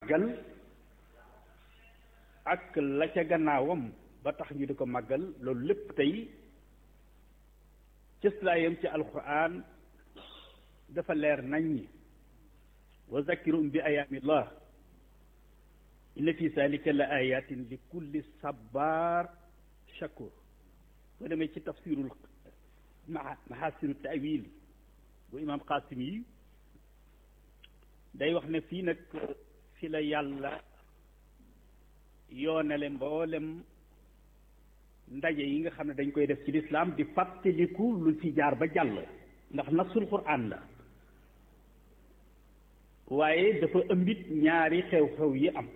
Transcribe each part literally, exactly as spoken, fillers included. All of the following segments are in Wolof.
màggal ak la ca gannaawam ba tax ñu di ko màggal loolu lépp tey cëslaayam ci alquran dafa leer nañ ñi wa zakkirum bi ayaamillah inna fi zalika la ayatin li kulli sabar shakur boo demee ci tafsirul mahasinu tawil bu imam qasim yi day wax ne fii nag fi la yàlla yoonale mboolem ndaje yi nga xam ne dañ koy def ci lislaam di fàttaliku lu ci jaar ba jàll ndax nasul quran la waaye dafa ëmbit ñaari xew-xew yi am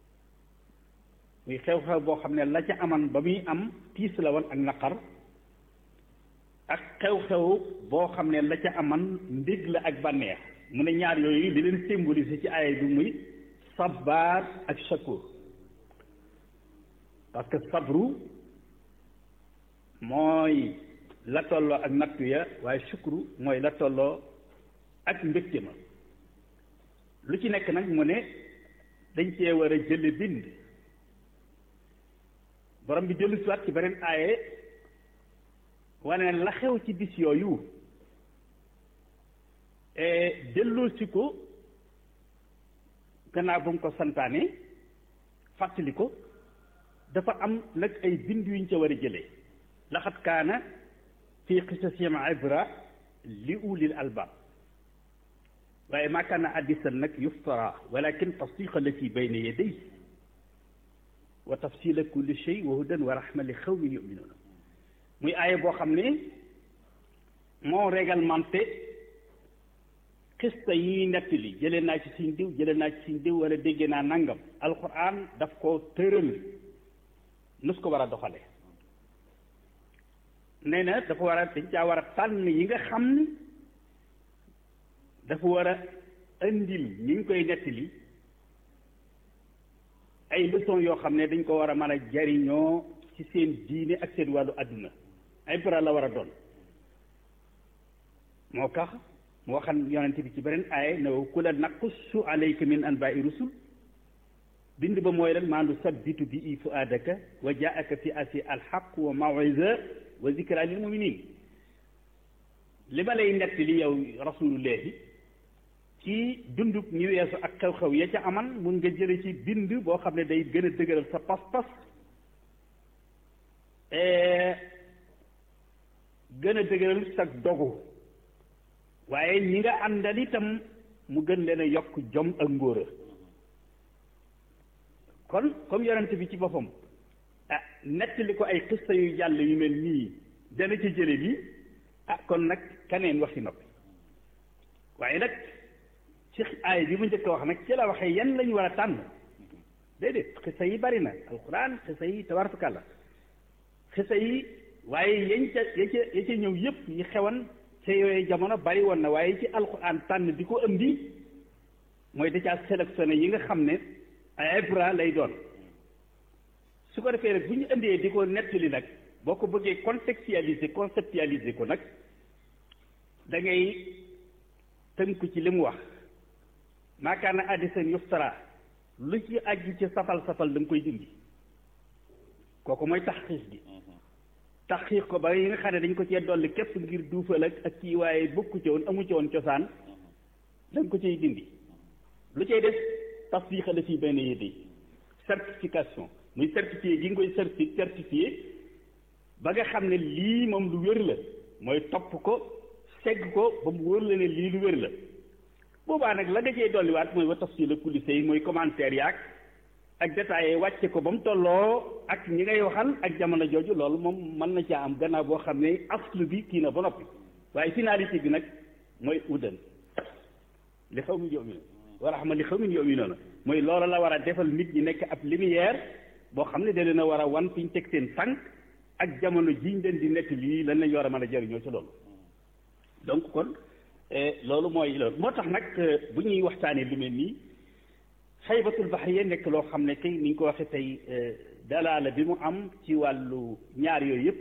muy xew-xew boo xam ne la ca aman ba muy am tiis la woon ak naqar ak xew-xew boo xam ne la ca aman ndég la ak bànneex mu ne ñaar yooyu di leen symboliser ci aaya bi muy sabar ak shakur parce que sabru mooy la tolloo ak nattu ya waaye shukru mooy la tolloo ak mbégte ma lu ci nekk nag mu ne dañ cee war a jële bind borom bi dellu siwaat ci beneen aaye wane la xew ci bis yooyu delloo si ko gannaaw ba mu ko santaane fàttali ko dafa am nag ay bind yuñ ca war a jëlee laxat kaana fii qisasihim ibra li ulil albab waaye maa kaana hadiisan nag yuftara walakin tasdiqa allati bayna yaday wa tafsila kulli shay wa hudan wa rahma li xawmin yuminuuna muy aaya boo xam ne moo réglementé xista yi nettali jëlee naa ci siñ diw jëlee naa ci siñ diw wala déggee naa nangam alquran daf ko tëral nus ko war a doxale nee na dafa war a dañ caa war a tànn yi nga xam ni dafa war a indil ñi ñu koy nettali ay leçon yoo xam ne dañ ko war a mën a jariñoo ci seen diine ak seen wàllu àdduna ay bara la war a doon moo tax mu waxan yonente bi ci beneen aaya ne kula naqussu alayka min anba'i rusul bind ba mooy lan maa nusabbitu bi fu'aadaka wa jaa'aka fi asi alxaq wa maw'iza wa zikra lil muminin li ma lay nett li yow rasulullahi ci dundub ñu weesu ak xew-xew ya ca aman mun nga jële ci bind boo xam ne day gën a dëgëral sa pas-pas gën a dëgëral sa dogu waaye ñi nga àndal itam mu gën leen a yokk jom ak ngóora kon comme yonent bi ci boppam ah nettali ko ay xista yu jàll yu mel nii dana ci jële bi ah kon nag kaneen waxi noppi waaye nag ci aay bi mu njëkk a wax nag ci la waxee yan lañu war a tànn déedéet xista yi bari na alxuraan xista yi tabaarakallah xista yi waaye yañ ca ya ca ya ca ñëw yëpp yi xewan ca yooyu jamono bari woon na waaye ci alxuraan tànn di ko indi mooy da caa sélectionné yi nga xam ne ay ibra lay doon su ko defee nag bu ñu indee di ko nettali nag boo ko bëggee contextualiser conceptualiser ko nag da ngay tënku ci li mu wax maakaana hadiisan yuftara lu ci aju ci safal safal da nga koy dindi kooku mooy taxqiiq gi taxqiiq ko ba yi nga xam ne dañ ko cee dolli képp ngir duufal ak ak kii waaye bokku ci woon amu ci woon cosaan da nga ko ciy dindi lu cay def tasdiqa la fii benn yédey certification muy certifié gi nga koy certi certifié ba nga xam ne lii moom lu wér la mooy topp ko segg ko ba mu wóor la ne lii lu wér la boobaa nag la nga cee dolliwaat mooy wa tafsila kulli shay mooy commentaire yaag ak détaillé wàcce ko ba mu tolloo ak ñi ngay waxal ak jamono jooju loolu moom mën na caa am gannaaw boo xam ne aslu bi kii na ba noppi waaye finalité bi nag mooy udan li xaw mi yomi wa rahma li xaw mi yomi noonu mooy loola la war a defal nit ñi nekk ab lumière boo xam ne da leen a war a wan fi ñu teg seen tànk ak jamono jiñ leen di nekk lii lan lañ war a mën a jëriñoo ci loolu donc kon loolu mooy loolu moo tax nag bu ñuy waxtaanee lu mel nii xaybatul baxriya nekk loo xam ne tey ni ñu ko waxee tey dalaala bi mu am ci wàllu ñaar yooyu yëpp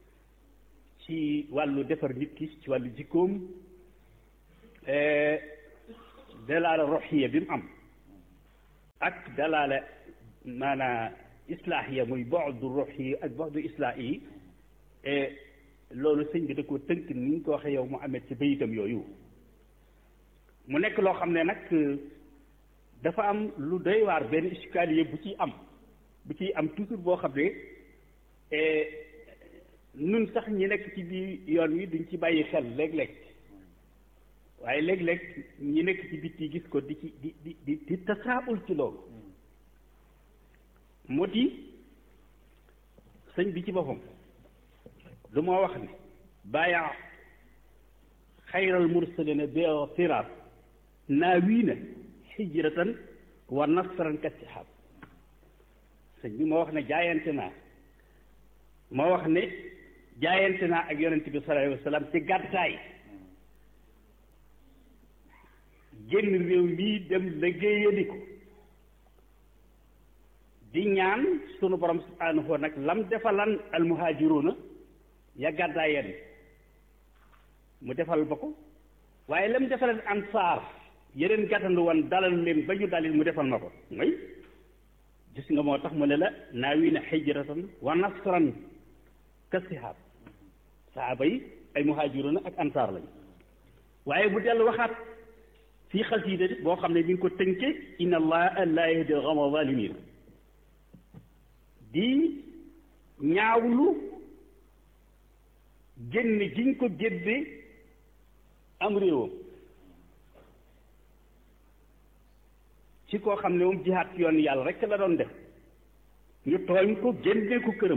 ci wàllu defar nit ki ci wàllu jikkoom dalaala roxiya bi mu am ak dalaala maanaa islaahiya muy bu'du ruuhi ak bu'du islaahi loolu sëñ bi da ko tënk ni ñu ko waxee yow mu amee ci bayitam yooyu mu nekk loo xam ne nag dafa am lu doy waar benn iskaliye bu ciy am bu ciy am toujours boo xam ne nun sax ñi nekk ci biir yoon wi duñ ci bàyyi xel léeg-léeg waaye léeg-léeg ñi nekk ci bitti gis ko di ci di di di di tasaabul ci loolu moo di sëñ bi ci boppam lu moo wax ne bàyya xayral mursalina bi firaar naawiina hijratan wa nasran kasihaab sëñ bi moo wax ne jaayante naa moo wax ne jaayante naa ak yonent bi sallallahu alayhi wa sallam ci gàddaay génn réew mii dem liggéeyali ko di ñaan sunu borom subhanahu wa nag lam defalan almuhaajiruuna ya gàddaayeen mu defal ba ko waaye lam defalan ansaar yeneen gàttandu woon dalal leen ba ñu dalil mu defal ma ko mooy gis nga moo tax mu ne la naawiina hijratan wa nasran kasihaab saaba yi ay muhaajiruuna ak ansaar lañu waaye bu dellu waxaat fii xasiida boo xam ne mi ngi ko tënke inna allaha laa yahdi al-qawma zaalimiin di ñaawlu génn giñ ko génne am réewam ci koo xam ne moom jihaat yoon yàlla rekk la doon def ñu tooñ ko génne ko këram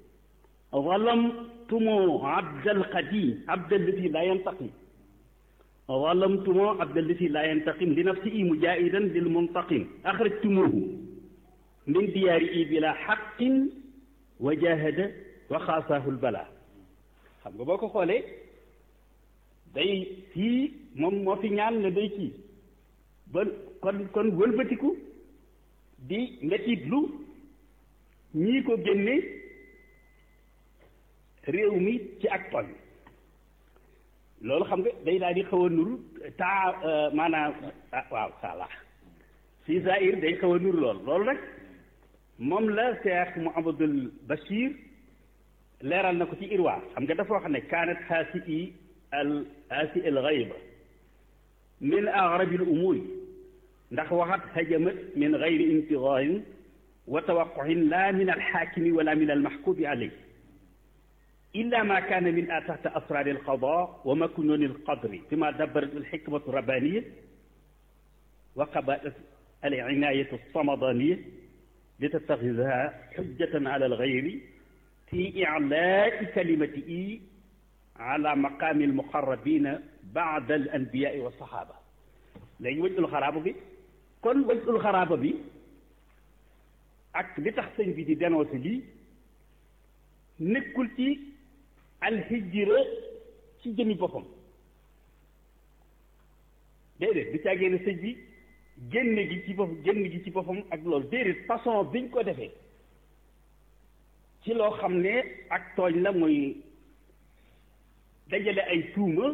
zalamtumu abdal qadim abdal lati la yantaqim zalamtumu abdal lati la yantaqim li nafsihi mujaahidan lil muntaqim axrajtumuhu min diyaari bila xaqin wa jahada wa xaasaahu lbala xam nga boo ko xoolee day fii moom moo fi ñaan ne day kii ba kon kon wëlbatiku di metitlu ñii ko génne réew mi ci ak tooñ loolu xam nga day daal di xaw a nuru taa maanaam ah waaw sala fii zaahir day xaw a nuru lool loolu rek moom la Cheikh Mouhamadoul Bachir leeral na ko ci irwa xam nga dafa wax ne kaanat haasi i al haasi al ghayba min aghrabi al umuri ndax waxat hajamat min gayri intidarin wa tawaquhin la min alxaakimi wala min almaxkubi alayh illa ma kaana min a taxta asraari alqada wa maknuni alqadri bima dabarat alxikmatu rabbaniya wa qabaat alinayatu alsamadaniya litattaxidaha xujjatan ala algayri fi iclaai kalimatihi ala maqaami almuqarrabina baada alanbiyaai wa saxaaba léegi wëjul xaraaba bi kon wëjul xaraaba bi ak li tax sëñ bi di dénoncé lii nekkul ci alhijra ci jëmi boppam déedéet du caagee ne sëñ bi génne gi ci boppam génn gi ci boppam ak loolu déedéet façon biñ ko defee ci loo xam ne ak tooñ la mooy dajale ay tuuma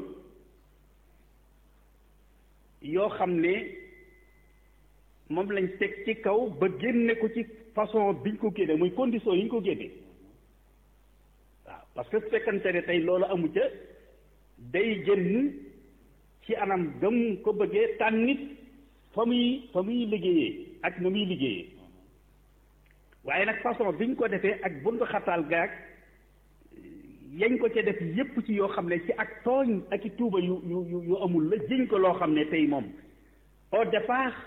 yoo xam ne moom lañ teg ci kaw ba génne ko ci façon biñ ko génne muy condition yi ñu ko génne waaw parce que su fekkante ne tey loolu amu ca day génn ci anam gëm ko bëggee tànnit fa muy fa muy liggéeyee ak na muy liggéeyee waaye nag façon biñ ko defee ak bundu xataal gaag yañ ko ca def yépp ci yoo xam ne ci ak tooñ ak i tuuba yu yu yu amul la jiñ ko loo xam ne tey moom au départ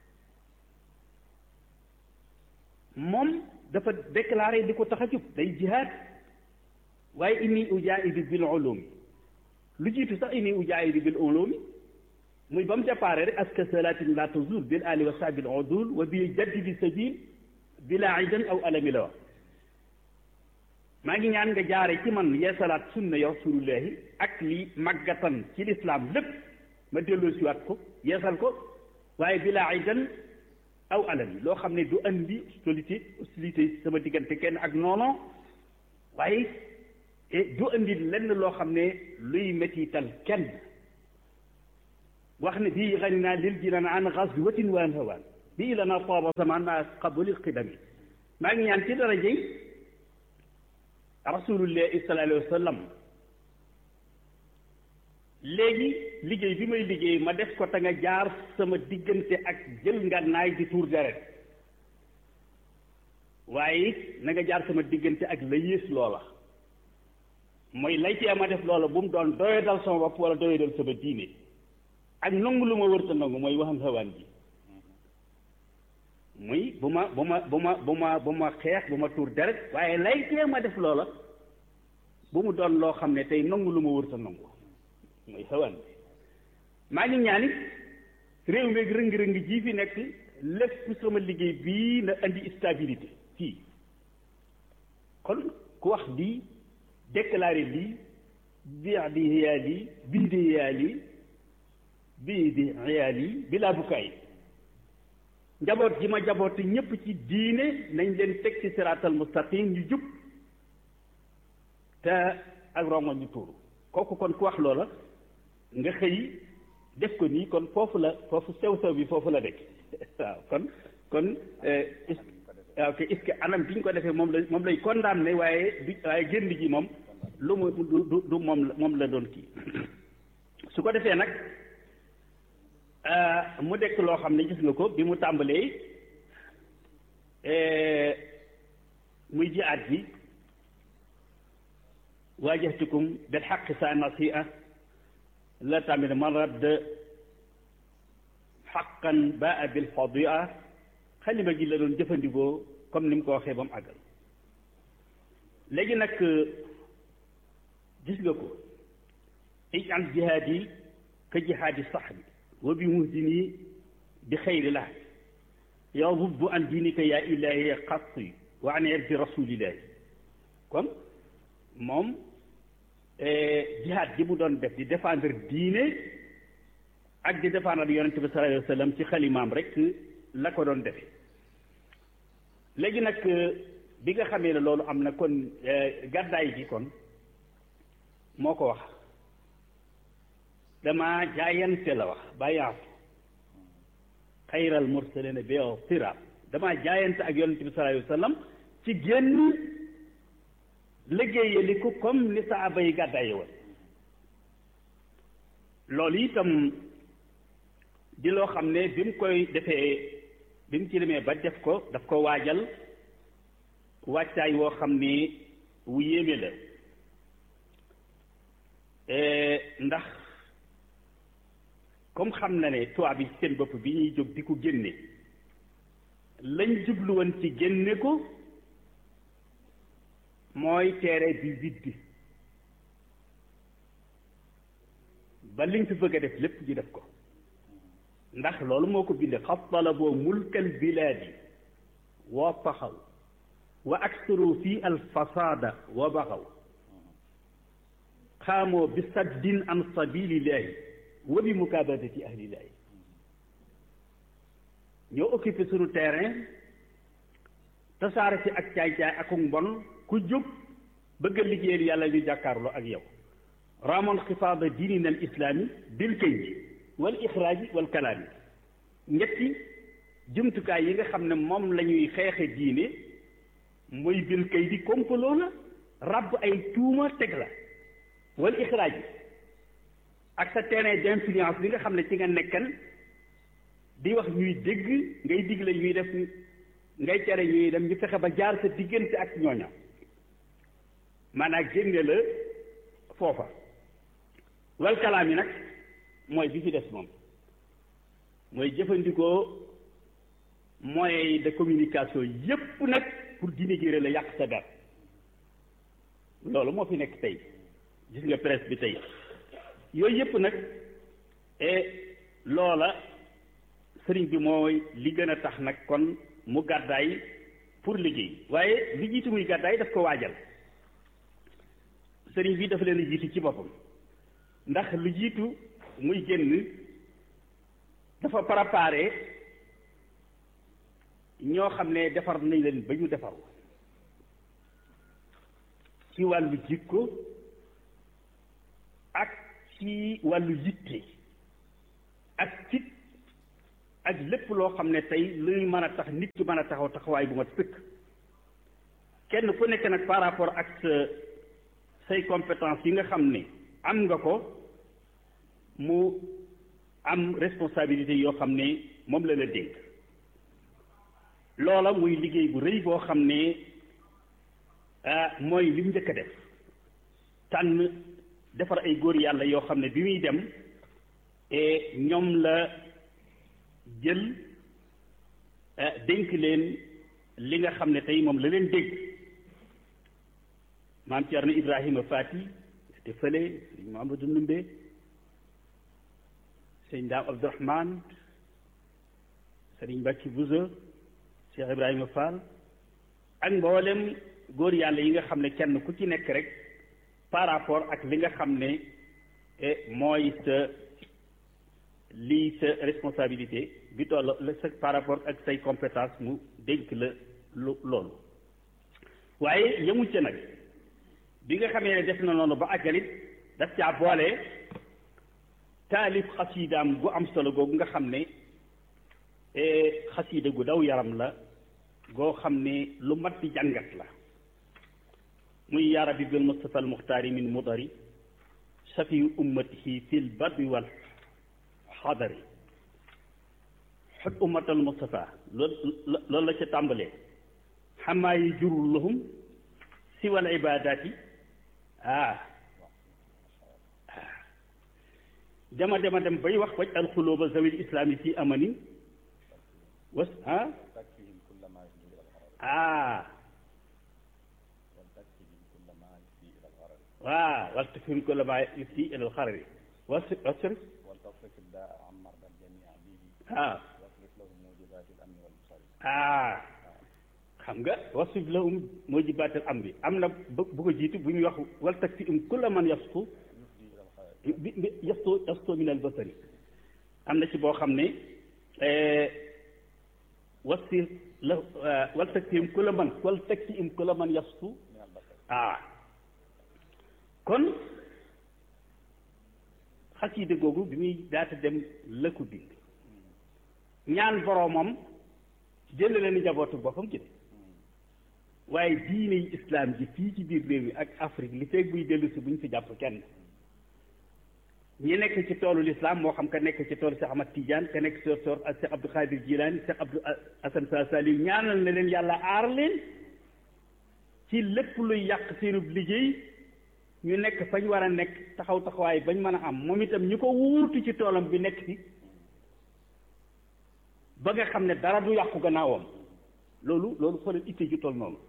moom dafa déclaré di ko tax a jub day jihaad waaye inni ujaahidu bil ulumi lu jiitu sax inni ujaahidu bil ulumi muy ba mu déparé rek aska salatin la tazul bil ali wa sahbil udul wa bi jaddidi sabil bila idan aw alami la wax maa ngi ñaan nga jaare ci man yeesalaat sunna ya rasulullahi ak li màggatan ci lislaam lépp ma delloo siwaat ko yeesal ko waaye bila idan aw alami loo xam ne du andi hostilité hostilité sama diggante kenn ak noono waaye du andi lenn loo xam ne luy mettital kenn wax ne bii xañ naa lil jinaan an xaswatin wa an hawaan bii lana taaba zaman ma qabulil qidami maa ngi ñaan ci darajey rasulullahi sallallahu alayhi wa sallam léegi liggéey bi may liggéey ma def ko te nga jaar sama diggante ak jël ngànnaay di tuur deret waaye na nga jaar sama diggante ak la yées loola mooy lay tee ma def loola bu mu doon doye dal sama bopp wala doye dal sama diine ak nangu lu ma wërta nangu mooy waxam xawaan ji muy bu ma bu ma bu ma bu ma bu ma xeex bu ma tuur deret waaye lay tee ma def loola bu mu doon loo xam ne tey nangu lu ma wërta nangu mooy xawaan bi maa ngi ñaan it réew mi rëng-rëng ji fi nekk lépp sama liggéey bii na andi stabilité fii kon ku wax lii déclaré lii bii di xiyaal yi bii di xiyaal yi bii di xiyaal yi bi laa bukkaay njaboot ji ma njaboot ñépp ci diine nañ leen teg ci siraatal mustaqim ñu jub te ak rongo ñu tuuru kooku kon ku wax loola nga xëy def ko nii kon foofu la foofu sew sew bi foofu la nekk waaw kon kon waaw que est-ce que anam bi ñu ko defee moom la moom lay condamné waaye du waaye génn ji moom lu mu du du du moom la moom la doon kii su ko defee nag mu dekk loo xam ne gis nga ko bi mu tàmbalee muy jihaad bi waajahtukum bil haqqi sa nasi'a la tamit man radd haqqan ba'a bil fadi'a xalima gi la doon jëfandikoo comme ni mu ko waxee ba mu àggal léegi nag gis nga ko ij'al jihaadi ka jihaadi sahbi wa bi muhdini bi xayri lah yadubbu an diinika yaa ilaahi qatti wa an irdi rasulillahi kon moom jihaad ji mu doon def di défendre diine ak di défendre yonente bi sallallahu alayhi wa sallam ci xalimaam rek la ko doon defee léegi nag bi nga xamee ne loolu am na kon gàddaay gi kon moo ko wax dama jaayante la wax bàyyaatu xayral mursalina bi siraat dama jaayante ak yonente bi sallallahu alayhi wa sallam ci génn liggéeyali ko comme ni saaba yi gàddaaye woon loolu itam di loo xam ne bi mu koy defee bi mu ci demee ba def ko daf ko waajal wàccaay woo xam ne wu yéeme la ndax comme xam na ne tubaab yi seen bopp bi ñuy jóg di ko génne lañ jublu woon ci génne ko mooy teere bi viddi ba liñ fi bëgg a def lépp ñu def ko ndax loolu moo ko bindee xat talaboo mulkal bilaadi wa taxaw wa aksaru fi alfasada wa baxaw xaamoo bi saddin an sabilillahi wa bi mukaabadati ahlillahi ñoo occupé suñu terrain tasaare ci ak caay-caay ak mbon ku jóg bëgg a liggéeyal yàlla ñu jàkkaarloo ak yow ramoon xifaada diinina al islaami bil kaydi wal ixraaji wal kalaami ñetti jumtukaay yi nga xam ne moom la ñuy xeexe diine mooy bil kaydi complot la ràbb ay tuuma teg la wal ixraaji ak sa terrain d'influence bi nga xam ne ci nga nekkan di wax ñuy dégg ngay digle ñuy def ngay tere ñuy dem ñu fexe ba jaar sa diggante ak ñooña maanaam génne la foofa wal kalaam yi nag mooy bi ci des moom mooy jëfandikoo moyens de communication yépp nag pour dénigrer la yàq sa der loolu moo fi nekk tey gis nga presse bi tey yooyu yépp nag et loola sëriñ bi mooy li gën a tax nag kon mu gàddaay pour liggéey waaye li jiitu muy gàddaay daf ko waajal sëriñ bi dafa leen a jiitu ci boppam ndax lu jiitu muy génn dafa préparé ñoo xam ne defar nañ leen ba ñu defaru ci wàllu jikko ak ci wàllu yitte ak ci ak lépp loo xam ne tey luy mën a tax nit ki mën a taxaw taxawaay bu mat sëkk kenn ku nekk nag par rapport ak sa say compétence yi nga xam ne am nga ko mu am responsabilité yoo xam ne moom la la dénk loola muy liggéey bu rëy boo xam ne mooy li mu njëkk a def tànn defar ay góor yàlla yoo xam ne bi muy dem ñoom la jël dénk leen li nga xam ne tey moom la leen dénk maam Thierno Ibrahima Fati te fële sëñ Mamadou Ndumbe sëñ Daam Abdourahmane sëriñ Mbacke Bousso Cheikh Ibrahima Fall ak mboolem góor yàlla yi nga xam ne kenn ku ci nekk rek par rapport ak li nga xam ne mooy sa lii sa responsabilité bi toll la sa par rapport ak say compétence mu dénk la lu loolu waaye yemu ca nag bi nga xamee ne def na noonu ba àggalit daf caa boole taalif xasiidaam gu am solo googu nga xam ne xasiida gu daw yaram la goo xam ne lu mat di jàngat la muy yaa rabbi bil mustafa al muxtaari min mudari safi ummatihi fil badwi wal xadari xut ummatal mustafa loolu loolu la ca tàmbalee xamaa yi jurul lahum siwal ibadaati ah dema dema dem bay wax waj al xulóoba zawil islaami fi amanin was ah ah waaw waltafhim kulla ma yufdi ila al xarari wasir wasir ah ah xam nga wasif lahum mujibaatil amri am na bu ko jiitu bu ñuy wax wal takfihim kulla man yastu bi yastu yastu min al basari am na ci boo xam ne wasif la wal takfihim kulla man wal takfihim kulla man yastu ah kon xasiida googu bi muy daata dem la ko bind ñaan boroomam jël leen njabootu boppam ci de waaye diine yi islam ji fii ci biir réew mi ak Afrique li feeg buy dellu si bu ñu fi jàpp kenn ñi nekk ci toolu l'islam moo xam ka nekk ci toolu Cheikh Ahmad Tidiane ka nekk ci toolu ak Cheikh Abdou Khadir Jilani Cheikh Abdou Assane Sa Saliou ñaanal na leen yàlla aar leen ci lépp luy yàq seenub liggéey ñu nekk fañ war a nekk taxaw taxawaay bañ mën a am moom itam ñu ko wuutu ci toolam bi nekk ci ba nga xam ne dara du yàqu gannaawam loolu loolu xoolal itte ju toll noonu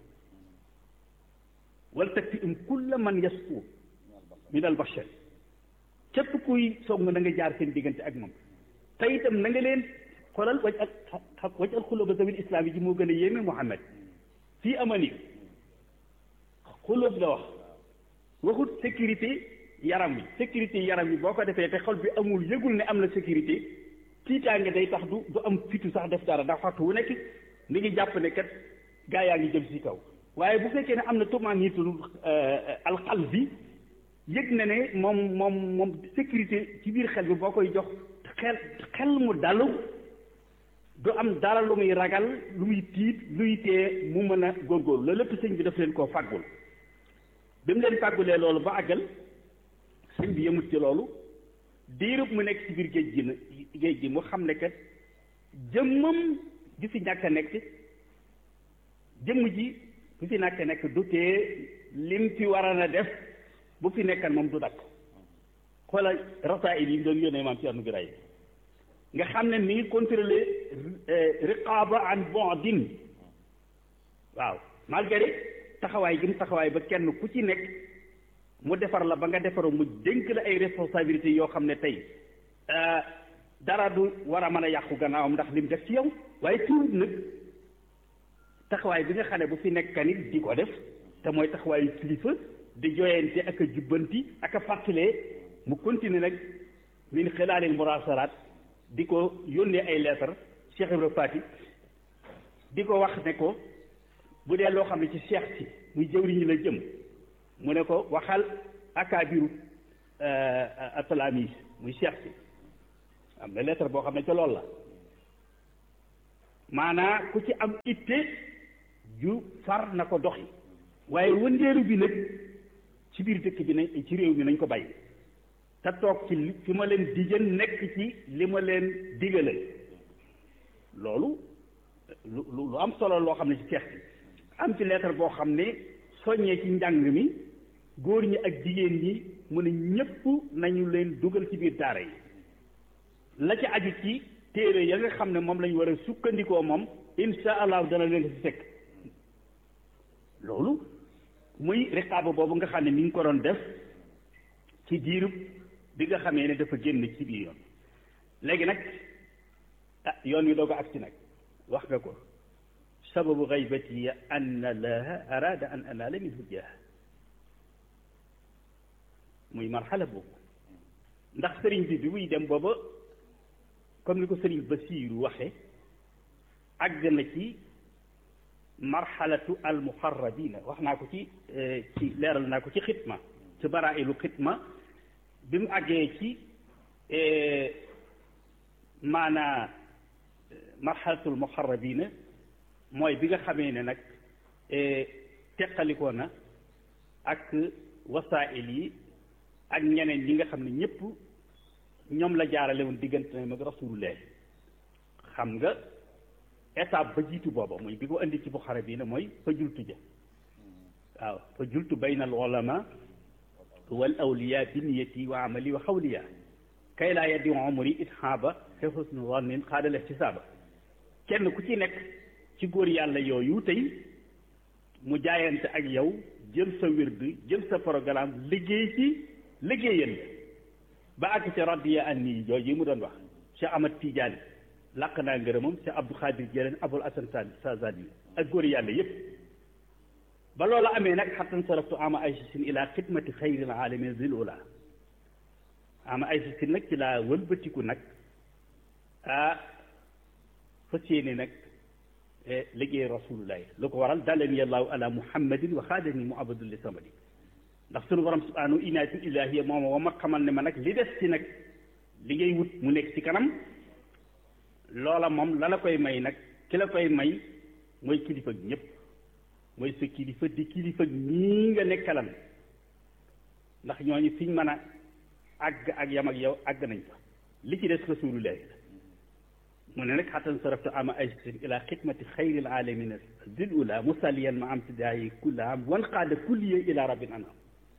wal takfihim kulla man yasfu min al bashar képp kuy soog na nga jaar seen diggante ak moom te itam na nga leen xoolal waj ak waj al xulóoba zawil islam yi ji moo gën a yéeme Muhammad fii amani xulóob la wax waxut sécurité yaram yi sécurité yaram yi boo ko defee te xol bi amul yëgul ne am na sécurité tiitaange day tax du du am fitu sax def dara ndax waxtu wu nekk mi ngi jàpp ne kat gaa yaa ngi jëm si kaw waaye bu fekkee ne am na tumaaniitul alqalbi yëg na ne moom moom moom sécurité ci biir xel bi boo koy jox xel xel mu dalu du am dara lu muy ragal lu muy tiit luy tee mu mën a góorgóorlu loolu lépp sëñ bi daf leen koo fàggul bi mu leen fàggulee loolu ba àggal sëñ bi yemut ci loolu diirub mu nekk ci biir géej gi na géej gi mu xam ne kat jëmmam ju fi ñàkk a nekk jëmm ji bu fi ñàkk a nekk du tee lim fi war a def bu fi nekkan moom du dakk xoolal rasaa'il yi doon yónnee maam Cerno Birahim nga xam ne mi ngi contrôler riqaaba an bu'din waaw malgré taxawaay gi mu taxawaay ba kenn ku ci nekk mu defar la ba nga defaroo mu dénk la ay responsabilités yoo xam ne tey dara du war a mën a yàqu gannaawam ndax lim def ci yow waaye tuut nag taxawaay bi nga xam ne bu fi nekk kanit di ko def te mooy taxawaayu kilifa di joyante ak a jubbanti ak a fàttalee mu continuer nag min xilaalil murasalaat di ko yónnee ay lettre Cheikh Ibrahima Fati di ko wax ne ko bu dee loo xam ne ci cheikh si muy jëwriñu la jëm mu ne ko waxal akaabiru atalamis muy cheikh si am na lettre boo xam ne ca loolu la maanaa ku ci am itte ju far na ko doxi waaye wëndeelu bi nag ci biir dëkk bi nañ ci réew mi nañ ko bàyyi te toog ci li fi ma leen digal nekk ci li ma leen digalal loolu lu lu am solo loo xam ne ci ceex bi am ci lettre boo xam ne soññee ci njàng mi góor ñi ak jigéen ñi mu ne ñëpp nañu leen dugal ci biir daara yi la ci aju ci téere ya nga xam ne moom lañu war a sukkandikoo moom insha allah dana leen ci fekk loolu muy riqaaba boobu nga xam ne mi ngi ko doon def ci diirub bi nga xamee ne dafa génn ci biir yoon léegi nag ah yoon wi doog a agsi nag wax nga ko sababu gaybati an allaha arada an anaala minhu jah muy marxala boobu ndax sëriñ bi bi muy dem booba comme ni ko sëriñ Basiiru waxe àgg na ci marxalatu almuxarrabina wax naa ko ci ci leeral naa ko ci xitma ci baraa'ilu xitma bi mu àggee ci maanaa marxalatul muxarrabina mooy bi nga xamee ne nag teqalikoo na ak wasaa'il yi ak ñeneen ñi nga xam ne ñëpp ñoom la jaarale woon diggante na mag rasulullah xam nga étape ba jiitu booba mooy bi ko indi ci Buxaari bi ne mooy fa jultu ja waaw fa jultu bayna al ulama wal awliya bi niyati wa amali wa xawliya kay laa yaddi umri ithaaba fi husni zannin xaadal ihtisaaba kenn ku ci nekk ci góor yàlla yooyu tey mu jaayante ak yow jël sa wird jël sa programme liggéey ci liggéeyal ba àgg ci radiya anni jooju yi mu doon wax Cheikh Ahmad Tidiane làq naa ngërëmam Cheikh Abdou Khadir Jëleen Abul Hasan Sazali ak góor yàlla yépp ba loola amee nag xattan saraftu ama ay sin ila xidmati xayril alamin zil ula ama ay sin nag ci laa wëlbatiku nag ah fas yéene nag liggéey rasulullahi lu ko waral dalani allahu ala muhammadin wa xaadani mu abadul li samadi ndax sunu borom subhanahu inaatu ilahiya mooma wa ma xamal ne ma nag li des ci nag li ngay wut mu nekk ci kanam loola moom la la koy may nag ki la koy may mooy kilifa ak ñëpp mooy sa kilifa di kilifa ñii nga nekkalan ndax ñooñu fiñ mën a àgg ak yam ak yow àgg nañ fa li ci des rasulullahi mu ne nag xatan saraftu ama aysin ila xidmati xayril alamina dil ula musalliyan ma am tidaayi kulla am wan qaada kulliya ila rabbin anam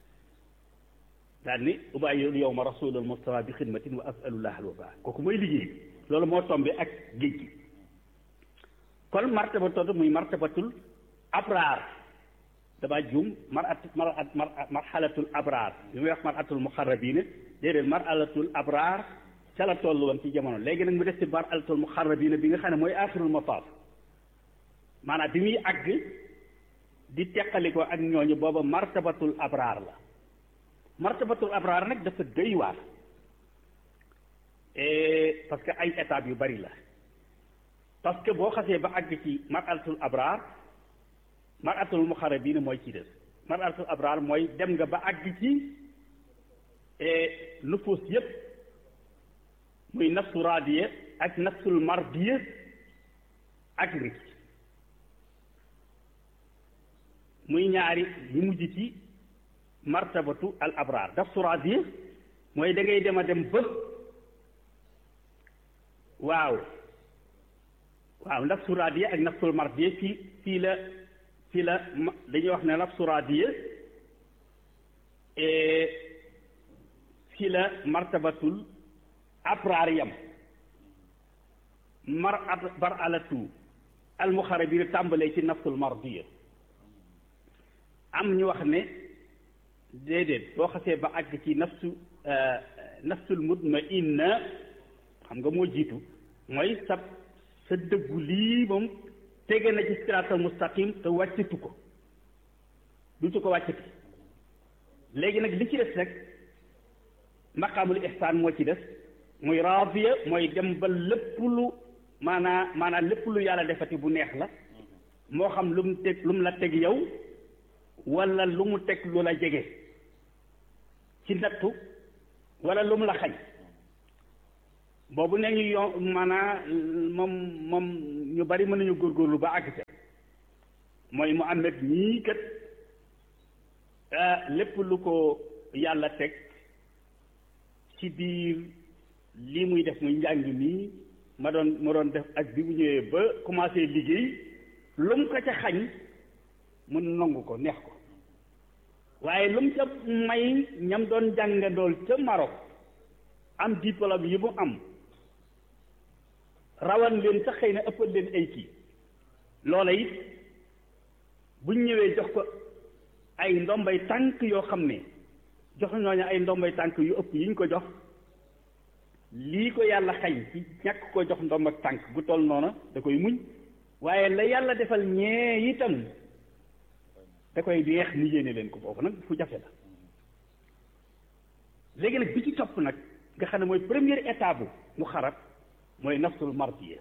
daal ni ubayil yowma rasulal mustafa bi xidmatin wa asalullah al waba kooku mooy liggéey loolu moo tombé ak géej gi kon martaba todd muy martabatul abraar damaa juum marat marat marxalatul abraar li muy wax maratul muxarrabina déedéet marxalatul abraar ca la toll woon ci jamono léegi nag mu des ci marxalatul muxarrabina bi nga xam ne mooy axirul mataaf maanaam bi muy àgg di teqalikoo ak ñooñu booba martabatul abraar la martabatul abraar nag dafa doy waar parce que ay étapes yu bari la parce que boo xasee ba àgg ci marxalatul abraar marxalatul muxarrabina mooy ci des marxalatul abraar mooy dem nga ba àgg ci nufus yépp muy nafsu raadiya ak nafsul mardiya ak ricc muy ñaari yu mujj ci martabatu al abraar nafsu raadiya mooy da ngay dem a dem ba waaw waaw nafsu raadiya ak nafsul mardiya fii fii la fii la dañuy wax ne nafsu raadiya fii la martabatul abraar yam mar bar alatu almuxarabina tàmbalee ci nafsul mardiya am ñu wax ne déedéet boo xasee ba àgg ci nafsu nafsul mutmainna xam nga moo jiitu mooy sa sa dëggu lii moom tege na ci siraatal mustaqim te wàccatu ko dutu ko wàccati léegi nag li ci des rek maqaamul ihsaan moo ci des muy raadiya mooy dem ba lépp lu maanaa maanaa lépp lu yàlla defati bu neex la moo xam lu mu teg lu mu la teg yow wala lu mu teg lu la jege ci nattu wala lu mu la xañ boobu ne ñu yo maanaa moom moom ñu bari mën nañu góorgóorlu ba àgg ca mooy Muhammad ñii kat lépp lu ko yàlla teg ci biir lii muy def muy njàng nii ma doon ma doon def ak bi mu ñëwee ba commencé liggéey lu mu ko ca xañ mu nangu ko neex ko waaye lu mu ca may ñam doon jàngandool ca Maroc am diplôme yi mu am rawan leen sax xëy na ëppal leen ay kii loola it buñ ñëwee jox ko ay ndombay tànk yoo xam ne jox ñooñu ay ndombay tànk yu ëpp yi ñu ko jox lii ko yàlla xañ ci ñàkk ko jox ndomb ak tànk gu toll noona da koy muñ waaye la yàlla defal ñee itam da koy neex mu yéene leen ko foofu nag fu jafe la léegi nag bi ci topp nag nga xam ne mooy première étape bu mu xarab mooy nafsul mardiya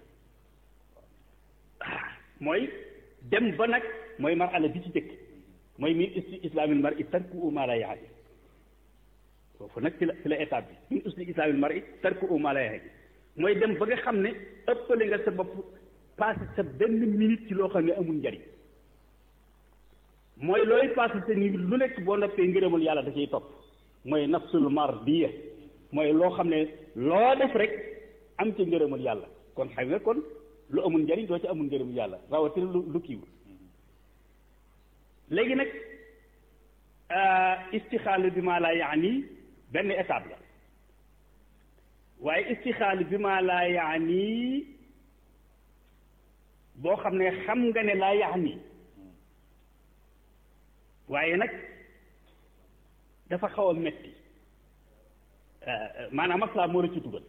mooy dem ba nag mooy mar ala bi ci jëkk mooy min usli islamil mar i tarku ma la yaani foofu nag ci la ci la étape bi min usli islamil mar i tarku ma la yaani mooy dem ba nga xam ne ëppale nga sa bopp passé sa benn minute ci loo xam ne amul njariñ mooy looy passé sa ni lu nekk boo noppee ngërëmul yàlla da ciy topp mooy nafsul mardiya mooy loo xam ne loo def rek am ci ngërëmul yàlla kon xam nga kon lu amul njariñ doo ci amul ngërëmul yàlla rawatina lu lu kiiwul léegi nag istixaalu bi maa laa yaani benn étape la waaye istixaalu bi maa laa yaani boo xam ne xam nga ne laa yaani waaye nag dafa xaw a metti maanaam maslaa moo la ci dugal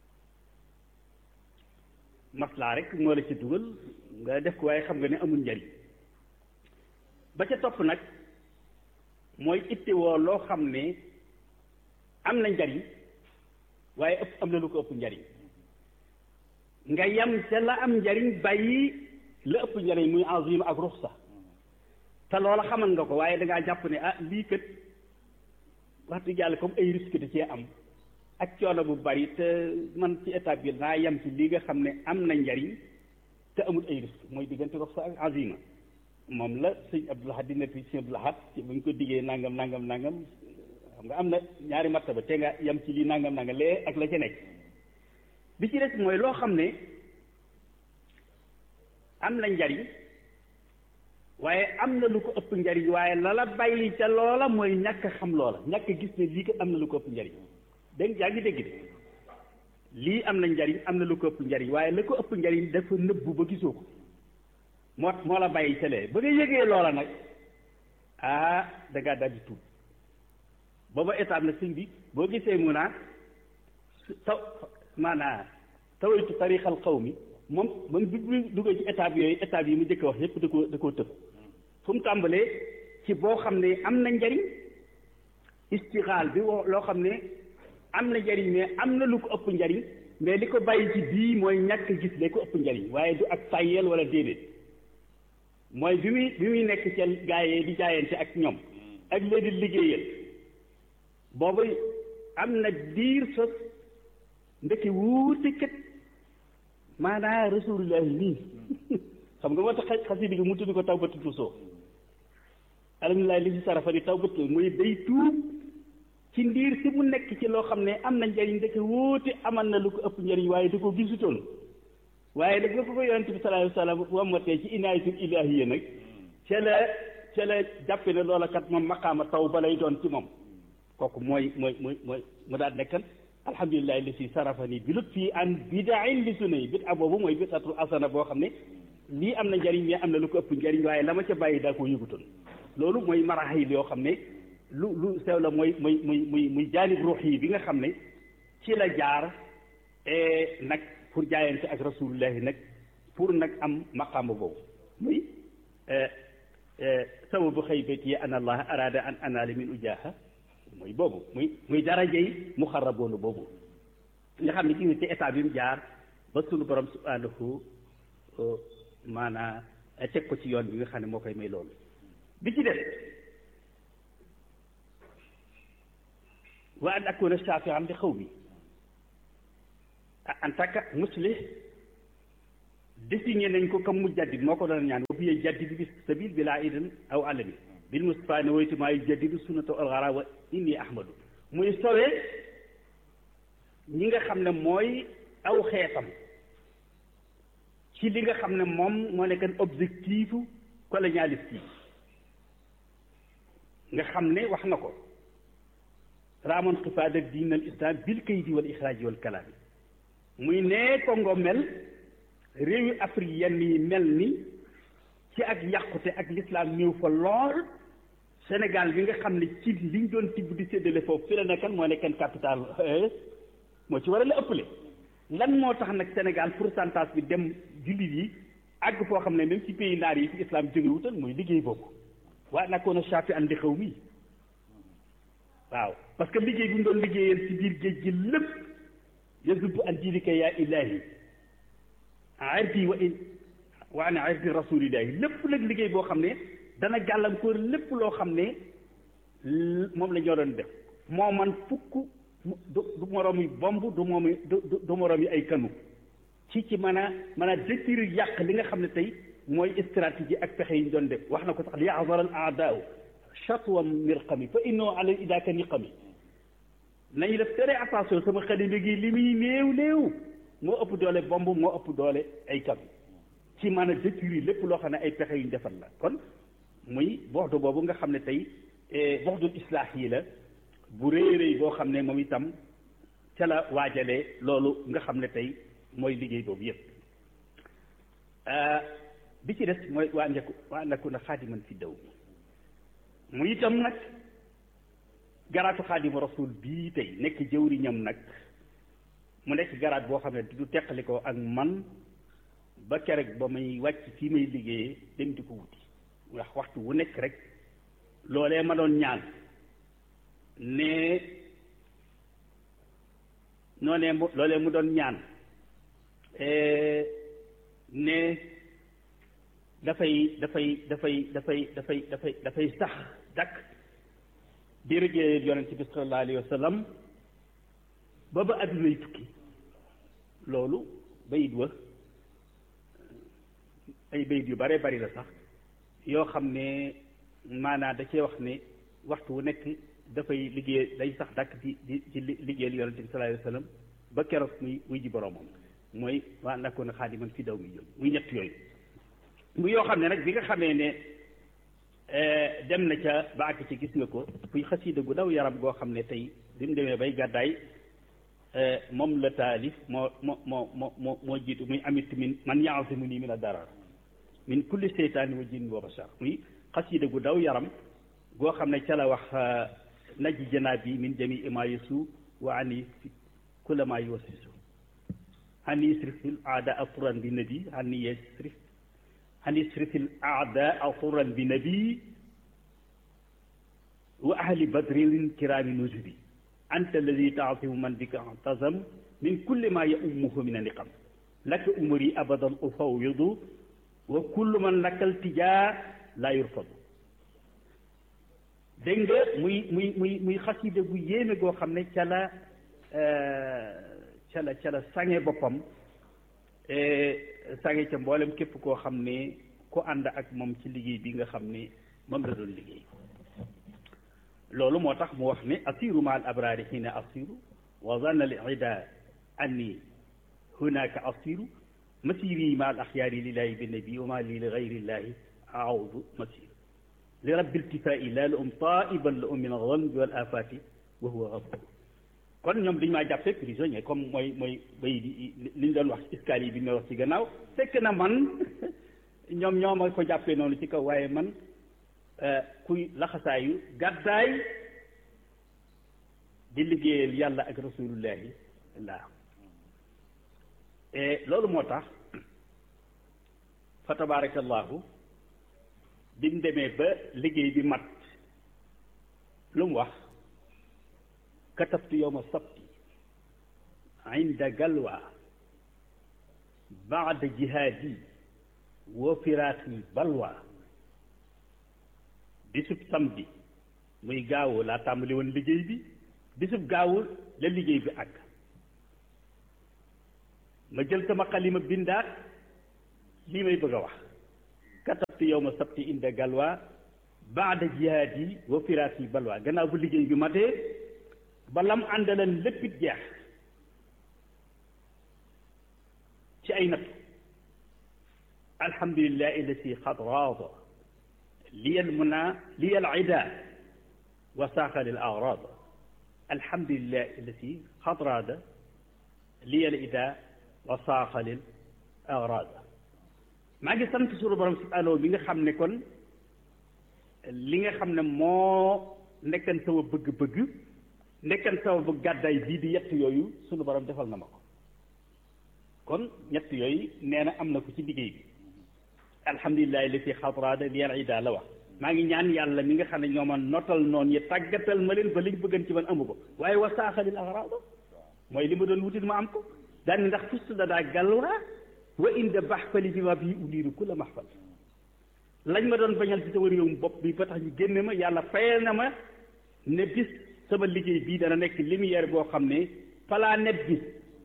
maslaa rek moo la ci dugal nga def ko waaye xam nga ne amul njariñ ba ca topp nag mooy ittewoo loo xam ne am na njariñ waaye ëpp am na lu ko ëpp njariñ nga yem ca la am njariñ bàyyi la ëpp njariñ muy azim ak ruxsa te loola xamal nga ko waaye dangaa jàpp ne ah lii kat wax dëgg yàlla comme ay risque da cee am ak coono bu bari te man ci étape bi naa yem ci li nga xam ne am na njariñ te amul ay risque mooy diggante ruxsa ak azima moom la sëñ Abdul Ahad di nekk sëñ Abdul Ahad ci bu ñu ko diggee nangam nangam nangam xam nga am na ñaari martaba te nga yem ci lii nangam nangam lee ak la ca nekk bi ci des mooy loo xam ne am na njariñ waaye am na lu ko ëpp njariñ waaye la la bàyyi ca loola mooy ñàkk xam loola ñàkk gis ne lii ko am na lu ko ëpp njariñ dégg yaa ngi dégg de lii am na njariñ am na lu ko ëpp njariñ waaye la ko ëpp njariñ dafa nëbbu ba gisoo ko moo moo la bàyyi ca lee ba nga yëgee loola nag ah da ngaa daal di tuub booba étape na sëñ bi boo gisee mu naa taw maanaa tawaytu tarixal xaw mi moom moom bi mu duggee ci étape yooyu étape yi mu njëkk wax yépp da koo da koo tëb fu mu tàmbalee ci boo xam ne am na njariñ istixaal bi loo xam ne am na njariñ mais am na lu ko ëpp njariñ mais li ko bàyyi ci bii mooy ñàkk gis li ko ëpp njariñ waaye du ak tàyyeel wala déedéet mooy bi muy bi muy nekk ca gaayee di jaayante ak ñoom ak léegi liggéeyal boobu am na diir sos ndekki wuute kat maanaa rasulullahi nii xam nga moo tax xasida gi mu tudd ko tawbatu tusoo alhamdulilah li si sarafa di tawbatu muy day tuub ci ndiir si mu nekk ci loo xam ne am na njariñ ndekki wuute amal na lu ko ëpp njariñ waaye da ko gisutoon waaye nag nga ko ko yonente bi sallallahu alayhi wa sallam wammatee ci inaayatul ilahiyya nag ca la ca la jàppe ne loola kat moom maqaama taw ba lay doon ci moom kooku mooy mooy mooy mooy mu daal nekkan alhamdulilah li si sarafani bi lut fii an bidain li sunna yi bit a boobu mooy bidatul asana boo xam ne lii am na njariñ mais am na lu ko ëpp njariñ waaye la ma ca bàyyi daa koo yëgutoon loolu mooy marahil yoo xam ne lu lu sew la mooy muy muy muy muy jaanib ruux yi bi nga xam ne ci la jaar nag pour jaayante ak rasulullahi nag pour nag am maqaama boobu muy sababu xaybati an allah arada an anaali min ujaha mooy boobu muy muy daraja yi muxarraboonu boobu nga xam ne ci ci état bi mu jaar ba sunu borom subhanahu maanaa teg ko ci yoon bi nga xam ne moo koy may loolu bi ci def wa an akuna shafi'an li xaw mi en tant que muslih désigné nañ ko comme mujaddid moo ko doon ñaan wa biye jaddid bi sabil bi laa idin aw alami bil Mustafa ne waytu maay jaddidu sunnata alxara wa inni ahmadu muy sowee ñi nga xam ne mooy aw xeetam ci li nga xam ne moom moo nekkoon objectif colonialiste yi nga xam ne wax na ko raamoon xifaada diin al islam bil kaydi wal ixraaji wal kalaami muy ne Congo mel réewi Afrique yenn yi mel ni ci ak yàqute ak l'islam ñëw fa lool Sénégal bi nga xam ne ci liñ doon tibb di séddale foofu fi la nekkan moo nekkan capital moo ci war a la ëppale lan moo tax nag Sénégal pourcentage bi dem jullit yi àgg foo xam ne même ci pays naar yi fi islam jóge wutal mooy liggéey boobu waaye nag koon a chafi andi xew mi waaw parce que liggéey bi mu doon liggéeyal ci biir géej gi lépp yasub an diinika yaa ilaahi ardi wa wa an ardi rasulillahi lépp nag liggéey boo xam ne dana gàllankoor lépp loo xam ne moom la ñoo doon def moo man fukk du du moroom yi bomb du moom du du moroom yi ay kanu ci ci mën a mën a détruire yàq li nga xam ne tey mooy stratégie ak pexe yi ñu doon def wax na ko sax li yaxzara al aadaau chatwa mirqami fa innahu ala idaka niqami nañu def très attention sama xalima gi li muy néew néew moo ëpp doole bomb moo ëpp doole ay kam ci mën a détruire lépp loo xam ne ay pexe yu ñu defal la kon muy boxdu boobu nga xam ne tey boxdul islaax yi la bu rëy rëy boo xam ne moom itam ca la waajalee loolu nga xam ne tey mooy liggéey boobu yëpp bi ci des mooy waa ndeku waa ndeku na xaadiman fi daw mu itam nag garaatu xaadimu rasul bii tey nekk jëwriñam nag mu nekk garaat boo xam ne du teqali ko ak man ba kerek ba may wàcc fii may liggéeyee dem di ko wuti wax waxtu wu nekk rek loolee ma doon ñaan ne noonee mu loolee mu doon ñaan ne dafay dafay dafay dafay dafay dafay dafay sax dakk di liggéeyal yonent bi sallallahu alayhi wa sallam ba ba addunay tukki loolu bayit wa ay bayit yu bare bari la sax yoo xam ne maanaa da cee wax ne waxtu wu nekk dafay liggéey day sax dàkk di di ci liggéeyal yonente bi sallallahu alayhi wa sallam ba keroog muy muy ji boroomam mooy waa nakkoon xaadiman fi daw mi jëm muy ñett yooyu mu yoo xam ne nag bi nga xamee ne dem na ca ba àgg ci gis nga ko fuy xasiida gu daw yaram goo xam ne tey bi mu demee bay gàddaay moom la taalif moo moo moo moo moo moo jiitu muy amit min man yaasimu nii min a darar min kulli seytaani wa jinn wa bashar muy xasiida gu daw yaram goo xam ne ca la wax najji janaa bi min jamii ma yasu wa ani fi kulla ma yuwasisu hani isrifil aada turan bi nabi hani yasrif hani isrifil aada turan bi nabi wa ahli badrin kirami nujubi anta alladi taasimu man bika tazam min kulli ma yaumuhu min aniqam laka umri abadan ufawidu wa kullu man laka altijaa la yurfadu dégg nga muy muy muy muy xasida gu yéeme goo xam ne ca la ca la ca la sange boppam sange ca mboolem képp koo xam ne ku ànd ak moom ci liggéey bi nga xam ne moom la doon liggéey loolu moo tax mu wax ne asiru ma al abraari xiina asiru wa zanna al ida anni hunaka asiru masiri ma al axyaari lillahi bi nabi wa ma li li gayrillahi aawdu masir li rabbi iltifaa'i laa la um taiban la um min alzanbi wal afaati wa huwa gafur kon ñoom dañu maa jàppee prisonnier comme mooy mooy bay di li ñu doon wax escalier bi may wax ci gannaaw fekk na man ñoom ñoo ma ko jàppee noonu ci kaw waaye man kuy laxasaayu gàddaay di liggéeyal yàlla ak rasulullahi laa loolu moo tax fa tabarakallahu bi mu demee ba liggéey bi mat lu mu wax katabtu yowma sabti inda galwa baada jihaadi wa firaaqi balwa bisub samedi muy gaawu laa tàmbali woon liggéey bi bisub gaawu la liggéey bi àgg ma jël sama xalima bindaat lii may bëgg a wax katabtu yawma sabti inda galwa baada jihaadi wa firaasi balwa gannaaw bu liggéey bi matee ba lam àndalan léppit jeex ci ay natt alhamdulillahi allati xad raada liyal muna liyal ida wa saaqa lil agrad alhamdulillahi allati xad raada liyal ida wa saaqa lil agrad maa ngi sant suñu borom subhanahu bi nga xam ne kon li nga xam ne moo nekkan sama bëgg-bëgg nekkan sama bëgg gàddaay bii di yett yooyu suñu borom defal na ma ko kon ñett yooyu nee na am na ko ci liggéey bi alhamdulilahi li fi xatraada liyal ida la wax maa ngi ñaan yàlla mi nga xam ne ñoo ma notal noonu yi tàggatal ma leen ba liñ bëggan ci man amu ko waaye wa saaxalil agrada mooy li ma doon wutit ma am ko daal ni ndax fustu da daa galwaa wa inda baxfali bi ma bii uliiru ku la maxfal lañ ma doon bañal ci sama réewum bopp bi ba tax ñu génne ma yàlla fayal na ma ne bis sama liggéey bii dana nekk lumière boo xam ne planète bi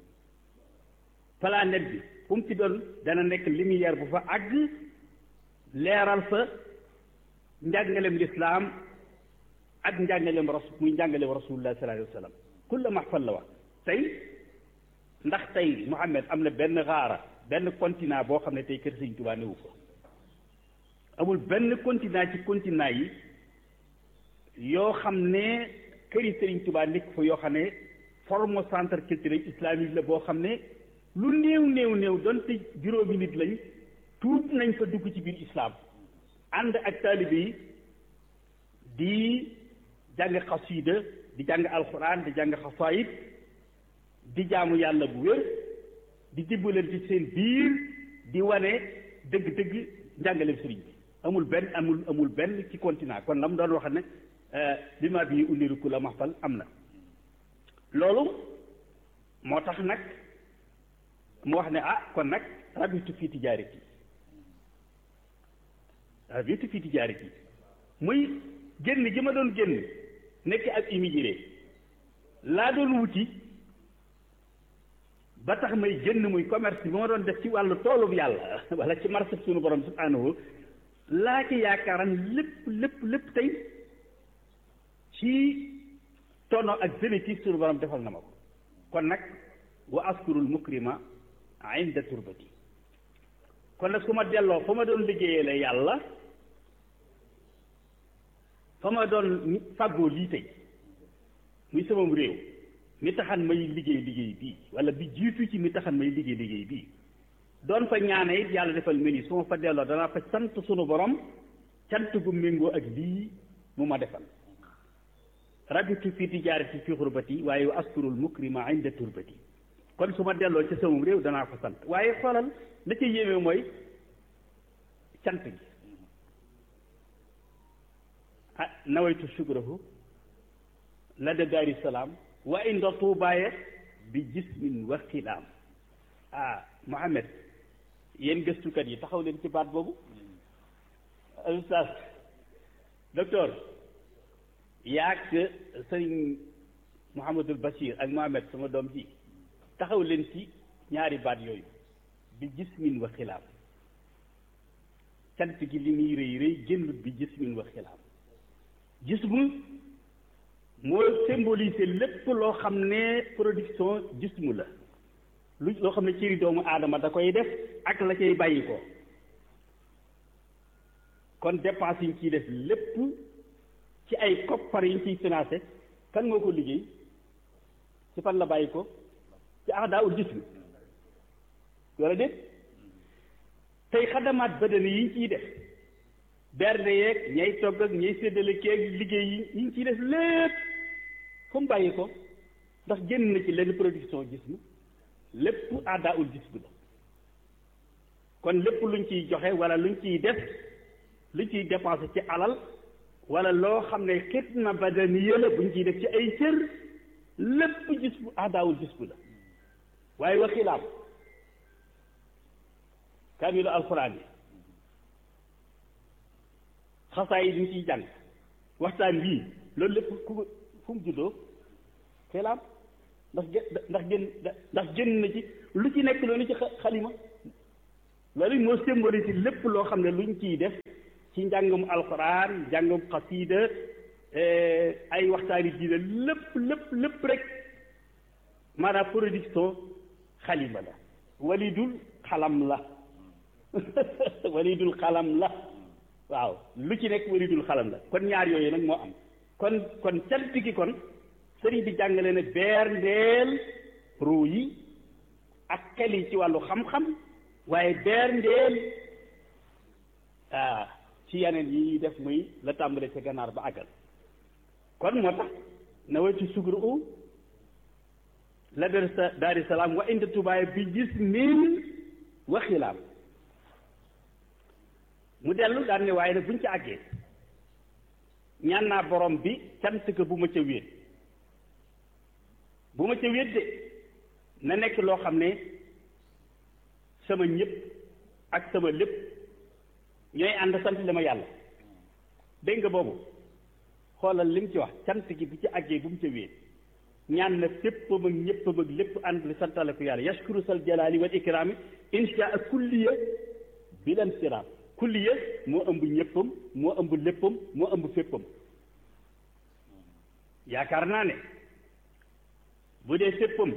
planète bi fu mu ci doon dana nekk lumière bu fa àgg leeral fa njàngaleem lislaam ak njàngaleem rasul muy njàngaleem rasulullah sallallahu alayhi wa sallam kulla maxfal la wax tey ndax tey Muhammad am na benn xaara benn continent boo xam ne tey kër Sëñ Tuubaa newu fa amul benn continent ci continent yi yoo xam ne këri Sëriñ Tuubaa nekk fa yoo xam ne forme centre culturel islamique la boo xam ne lu néew néew néew donte juróomi nit lañ tuut nañ fa dugg ci biir islam ànd ak taalibe yi di jàng xasida di jàng alxuraan di jàng xasaayid di jaamu yàlla bu wér di dimbalante ci seen biir di wane dëgg-dëgg njàngaleem sëriñ bi amul benn amul amul benn ci continent kon la mu doon wax ne bi ma bii uniru ku la maxfal am na loolu moo tax nag mu wax ne ah kon nag rabitu fii tijaarati rabitu fii tijaarati muy génn gi ma doon génn nekk ak immigré laa doon wuti ba tax may génn muy commerce bi ma doon def ci wàllu toolub yàlla wala ci marché sunu borom subhanahu laa ci yaakaaran lépp lépp lépp tey ci tono ak bénéfice sunu borom defal na ma ko kon nag wa askurul mukrima inda turbati kon nag su ma delloo fa ma doon liggéeyee la yàlla fa ma doon fàggoo lii tey muy samam réew mi taxan may liggéey liggéey bii wala bi jiitu ci mi taxan may liggéey liggéey bii doon fa ñaane it yàlla defal ma ni su ma fa delloo danaa fa sant sunu borom cant gu méngoo ak lii mu ma defal rabitu fi tijaarati fi xurbati waaye wa askurul mukrima inda turbati kon su ma delloo ci samam réew danaa ko sant waaye xoolal la ca yéeme mooy cant gi ah nawaytu sukrahu la de daari salaam wa inda tuubaaye bi jismin wa xilaam ah Mohamed yéen gëstukat yi taxaw leen ci baat boobu ustaas docteur yaag sëriñ Mouhamadul Bachir ak Mohamed sama doom ji taxaw leen ci ñaari baat yooyu bi jismin wa xilaam cant gi li muy rëy rëy génnut bi jismin wa xilaam jismu moo symboliser lépp loo xam ne production jismu la lu loo xam ne cëri doomu aadama da koy def ak la cay bàyyi ko kon dépense yi ñu ciy def lépp ci ay koppar yi ñu ciy financé kan moo ko liggéey ci fan la bàyyi ko ci ahdaa ul jism wala déet tey xadamaat badani yi ñu ciy def bernde yeeg ñay togg ak ñay séddale keeg liggéey yi yi ñu ciy def lépp fu mu bàyyi ko ndax génn na ci lenn production jism lépp ahdaa ul jism la kon lépp luñ ciy joxe wala luñ ciy def luñ ciy dépensé ci alal wala loo xam ne xidma badaniya la buñ ciy def ci ay cër lépp gis bu ahdaawul gis bu la waaye wa xilaam kaamilu alxuraan yi xasaay yi ñu ciy jàng waxtaan bii loolu lépp ku fu mu juddoo xilaam ndax gé ndax génn ndax génn na ci lu ci nekk loolu ci xalima loolu moo symbolise lépp loo xam ne luñ ciy def ci njàngum alxuraan njàngum xasiida ay waxtaani diine lépp lépp lépp rek maanaam production xalima la walidul xalam la walidul xalam la waaw lu ci nekk walidul xalam la kon ñaar yooyu nag moo am kon kon cant gi kon sëriñ bi jàngale ne berndeel ruu yi ak xel yi ci wàllu xam-xam waaye berndeel ah ci yeneen yi def muy la tàmbale ca ganaar ba àggal kon moo tax na waytu sugru u la der sa daari salaam wa inda tubaay bi gis niin wa xilaam mu dellu daan ne waaye nag buñ ci àggee ñaan naa borom bi cant ko bu ma ca wéet bu ma ca wéet de na nekk loo xam ne sama ñëpp ak sama lépp ñooy ànd sant li ma yàlla dégg nga boobu xoolal li mu ci wax cant gi bu ci àggee bu mu ca wéet ñaan na féppam ak ñëppam ak lépp ànd li santale ko yàlla yashkuru sal jalaali wal ikraami insha ak kulliya bi leen siraam kulliya moo ëmb ñëppam moo ëmb léppam moo ëmb féppam yaakaar naa ne bu dee féppam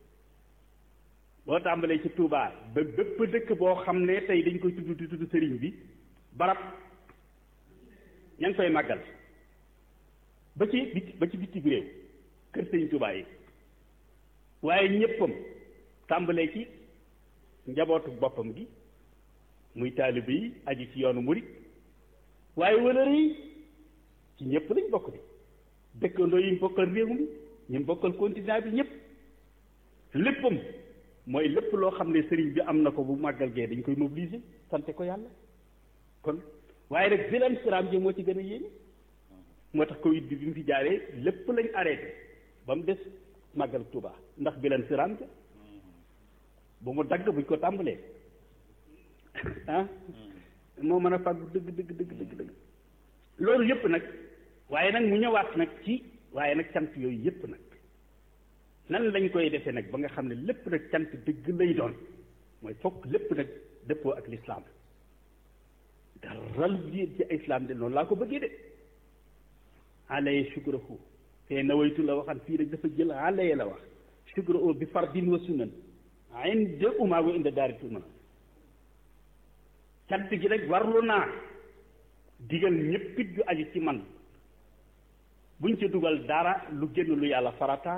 boo tàmbalee ci Touba ba bépp dëkk boo xam ne tey dañ koy tudd di tudd sëriñ bi barab ña ngi koy màggal ba ci biti ba ci biti bi réew kër sëriñ Touba yi waaye ñëppam tàmbalee ci njabootu boppam gi muy taalibe yi aji ci yoonu murit waaye wëlëre yi ci ñëpp lañ bokk di dëkkandoo yi mu bokkal réew mi ñu bokkal continent bi ñëpp léppam mooy lépp loo xam ne sëriñ bi am na ko bu màggal gee dañ koy mobiliser sante ko yàlla kon waaye rek bilan siraam ji moo ci gën a yéene moo tax Covid bi bi mu fi jaaree lépp lañ arrêté ba mu des màggal Touba ndax bilan siraam ja bu mu dagg buñ ko tàmbalee ah moo mën a fàggu dëgg dëgg dëgg dëgg dëgg loolu yëpp nag waaye nag mu ñëwaat nag ci waaye nag cant yooyu yëpp nag nan lañ koy defee nag ba nga xam ne lépp nag cant dëgg lay doon mooy fokk lépp nag dëppoo ak lislaam daral bi ci islam de noonu laa ko bëggee de alaye shukrahu te nawaytu la waxan fii rek dafa jël alaye la wax shukrahu bi fardin wa sunan inda uma wa inda daari tuma cant gi rek warlu naa digal ñëppit ju aju ci man buñ ci dugal dara lu génn lu yàlla farataal